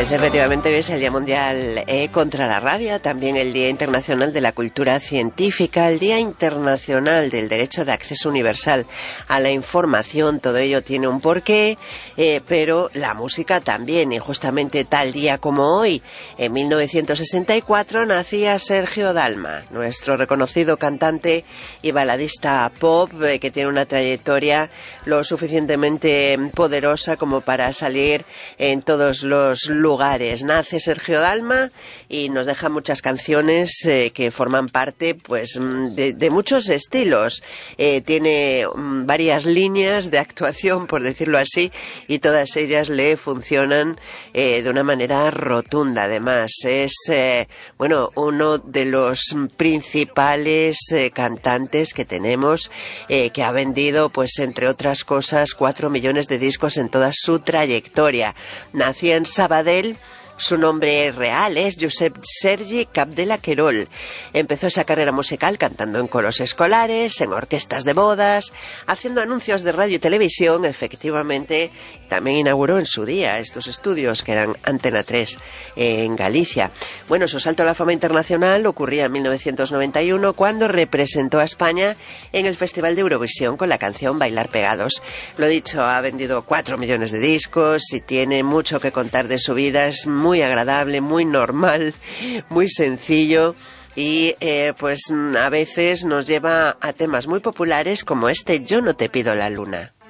Pues efectivamente hoy es el Día Mundial contra la Rabia, también el Día Internacional de la Cultura Científica, el Día Internacional del Derecho de Acceso Universal a la Información. Todo ello tiene un porqué, pero la música también. Y justamente tal día como hoy, en 1964, nacía Sergio Dalma, nuestro reconocido cantante y baladista pop, que tiene una trayectoria lo suficientemente poderosa como para salir en todos los lugares. Nace Sergio Dalma y nos deja muchas canciones que forman parte pues de muchos estilos. Tiene varias líneas de actuación, por decirlo así, y todas ellas le funcionan de una manera rotunda. Además, es uno de los principales cantantes que tenemos, que ha vendido, pues entre otras cosas, 4 millones de discos en toda su trayectoria. Nació en Sabadell. Su nombre real es Josep Sergi Capdevila Querol. Empezó esa carrera musical cantando en coros escolares, en orquestas de bodas, haciendo anuncios de radio y televisión. Efectivamente, también inauguró en su día estos estudios que eran Antena 3 en Galicia. Bueno, su salto a la fama internacional ocurría en 1991 cuando representó a España en el Festival de Eurovisión con la canción Bailar Pegados. Lo dicho, ha vendido 4 millones de discos y tiene mucho que contar de su vida. Es muy agradable, muy normal, muy sencillo y pues a veces nos lleva a temas muy populares como este Yo no te pido la luna.